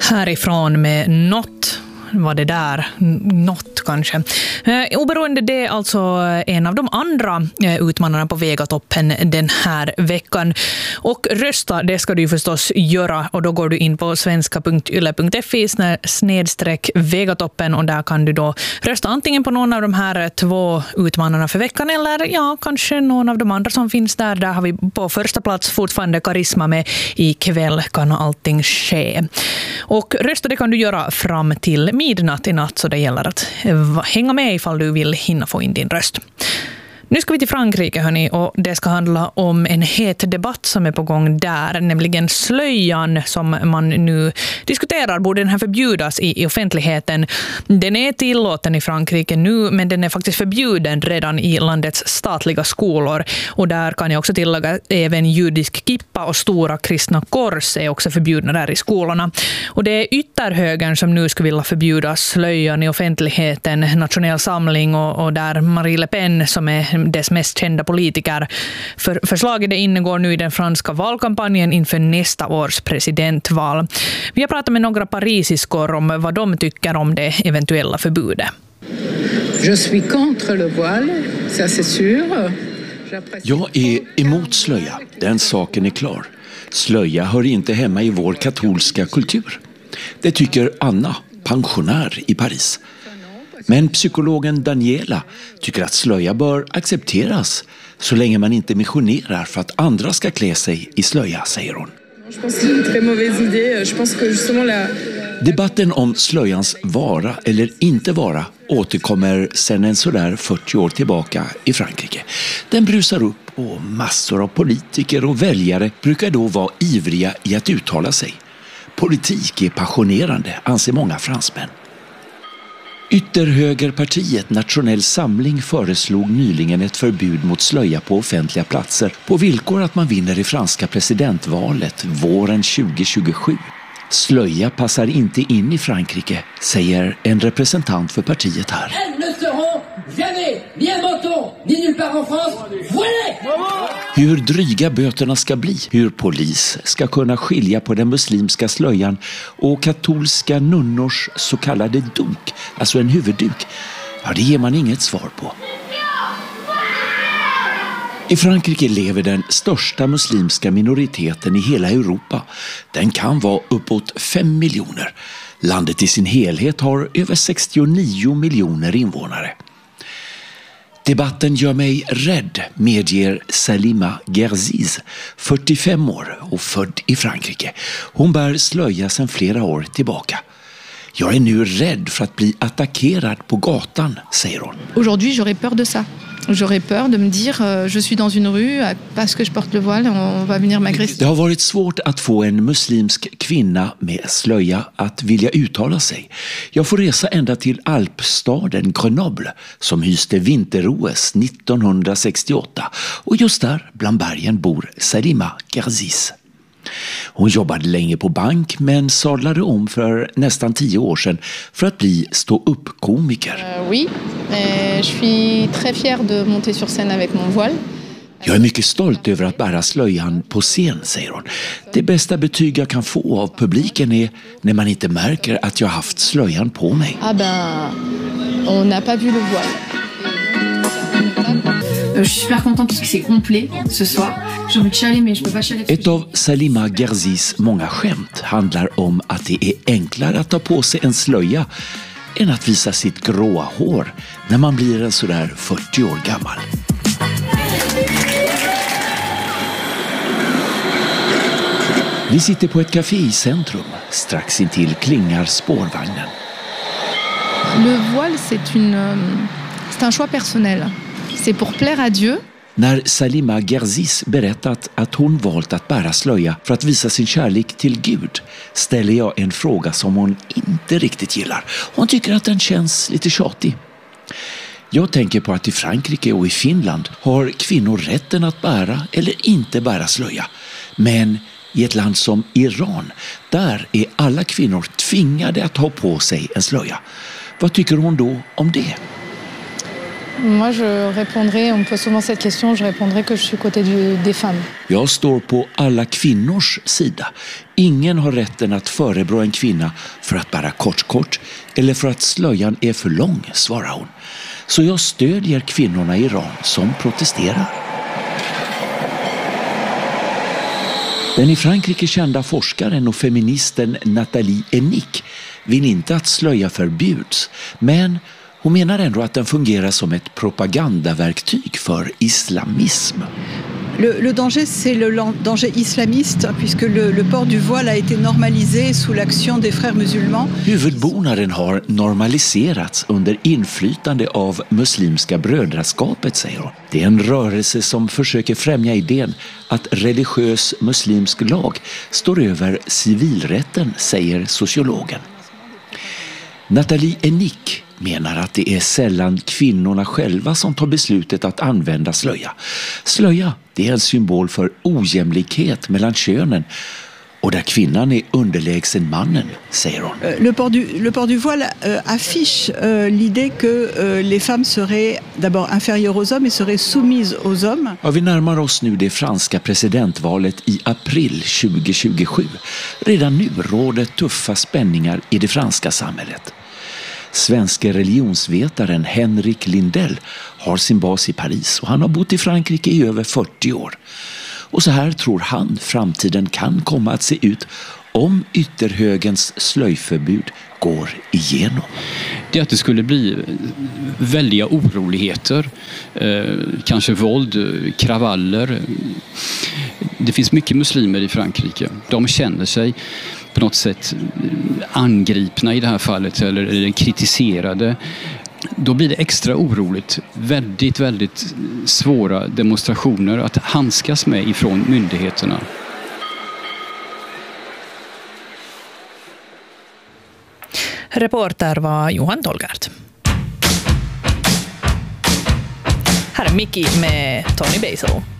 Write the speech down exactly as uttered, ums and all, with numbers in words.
härifrån med något. Var det där något kanske. Eh, oberoende det är alltså en av de andra eh, utmanarna på Vegatoppen den här veckan. Och rösta, det ska du ju förstås göra, och då går du in på svenska punkt yle punkt fi snedstreck Vegatoppen, och där kan du då rösta antingen på någon av de här två utmanarna för veckan eller ja, kanske någon av de andra som finns där. Där har vi på första plats fortfarande Karisma med Ikväll kan allting ske. Och rösta det kan du göra fram till midnatt i natt, så det gäller att hänga med ifall du vill hinna få in din röst. Nu ska vi till Frankrike, hörni, och det ska handla om en het debatt som är på gång där, nämligen slöjan som man nu diskuterar. Borde den här förbjudas i, i offentligheten? Den är tillåten i Frankrike nu, men den är faktiskt förbjuden redan i landets statliga skolor. Och där kan jag också tillägga även judisk kippa och stora kristna kors är också förbjudna där i skolorna. Och det är ytterhögern som nu skulle vilja förbjuda slöjan i offentligheten, Nationell samling och, och där Marie Le Pen som är dess mest kända politiker. För, förslaget ingår nu i den franska valkampanjen inför nästa års presidentval. Vi har pratat med några parisiskor om vad de tycker om det eventuella förbudet. Je suis contre le voile, ça c'est sûr. Jag är emot slöja, den saken är klar. Slöja hör inte hemma i vår katolska kultur. Det tycker Anna, pensionär i Paris. Men psykologen Daniela tycker att slöja bör accepteras så länge man inte missionerar för att andra ska klä sig i slöja, säger hon. Debatten om slöjans vara eller inte vara återkommer sedan en sådär fyrtio år tillbaka i Frankrike. Den brusar upp och massor av politiker och väljare brukar då vara ivriga i att uttala sig. Politik är passionerande, anser många fransmän. Ytterhögerpartiet Nationell samling föreslog nyligen ett förbud mot slöja på offentliga platser på villkor att man vinner i franska presidentvalet våren tjugo tjugosju. Slöja passar inte in i Frankrike, säger en representant för partiet här. Hur dryga böterna ska bli, hur polis ska kunna skilja på den muslimska slöjan och katolska nunnors så kallade duk, alltså en huvudduk, ja, det ger man inget svar på. I Frankrike lever den största muslimska minoriteten i hela Europa. Den kan vara uppåt fem miljoner. Landet i sin helhet har över sextionio miljoner invånare. Debatten gör mig rädd, medger Salima Gerziz, fyrtiofem år och född i Frankrike. Hon bär slöja sedan flera år tillbaka. Jag är nu rädd för att bli attackerad på gatan, säger hon. Aujourd'hui, j'aurais peur de ça. J'aurais peur de me dire euh, je suis dans une rue parce que je porte le voile, on va venir m'agresser. Det har varit svårt att få en muslimsk kvinna med slöja att vilja uttala sig. Jag får resa ända till alpstaden Grenoble som hyste vinter-O S nittonhundrasextioåtta, och just där bland bergen bor Salima Gerziz. Hon jobbade länge på bank men sadlade om för nästan tio år sedan för att bli stå-upp-komiker. Uh, oui, eh, je suis très fière de monter sur scène avec mon voile. Jag är mycket stolt över att bära slöjan på scen, säger hon. Det bästa betyg jag kan få av publiken är när man inte märker att jag haft slöjan på mig. Ah ben, on n'a pas vu le voile. Je suis super contente parce que c'est complet ce soir. J'ai envie de chialer mais je peux pas chialer. Ett av Salima Gerzis många skämt handlar om att det är enklare att ta på sig en slöja än att visa sitt gråa hår när man blir en sådär fyrtio år gammal. Vi sitter på ett café i centrum. Strax intill klingar spårvagnen. Le voile, c'est une, c'est un choix personnel. C'est pour plaire à Dieu. När Salima Gerziz berättat att hon valt att bära slöja för att visa sin kärlek till Gud ställer jag en fråga som hon inte riktigt gillar. Hon tycker att den känns lite tjatig. Jag tänker på att i Frankrike och i Finland har kvinnor rätten att bära eller inte bära slöja. Men i ett land som Iran, där är alla kvinnor tvingade att ha på sig en slöja. Vad tycker hon då om det? Moi, je répondrais, on me pose souvent cette question, je répondrais que je suis côté du, des femmes. Jag står på alla kvinnors sida. Ingen har rätten att förebrå en kvinna för att bära kort kort eller för att slöjan är för lång, svarar hon. Så jag stödjer kvinnorna i Iran som protesterar. Den i Frankrike kända forskaren och feministen Nathalie Hennick vill inte att slöja förbjuds, men hon menar ändå att den fungerar som ett propagandaverktyg för islamism. Le, le danger, c'est le danger islamiste, puisque le, le port du voile a été normalisé sous l'action des frères musulmans. Huvudbonaden har normaliserats under inflytande av muslimska brödraskapet, säger hon. Det är en rörelse som försöker främja idén att religiös muslimsk lag står över civilrätten, säger sociologen. Nathalie Hennick menar att det är sällan kvinnorna själva som tar beslutet att använda slöja. Slöja, det är en symbol för ojämlikhet mellan könen och där kvinnan är underlägsen mannen, säger hon. Le port du, le port du voile euh, affiche euh, l'idée que euh, les femmes seraient d'abord inférieures aux hommes et seraient soumises aux hommes. Ja, vi närmar oss nu det franska presidentvalet i april tjugo tjugosju. Redan nu råder tuffa spänningar i det franska samhället. Svenska religionsvetaren Henrik Lindell har sin bas i Paris och han har bott i Frankrike i över fyrtio år. Och så här tror han framtiden kan komma att se ut om ytterhögens slöjförbud går igenom. Det är att det skulle bli väldiga oroligheter, eh, kanske våld, kravaller. Det finns mycket muslimer i Frankrike. De känner sig på något sätt angripna i det här fallet eller, eller kritiserade. Då blir det extra oroligt. Väldigt, väldigt svåra demonstrationer att handskas med ifrån myndigheterna. Reporter var Johan Tolgart. Här är Mickey med Tony Basil.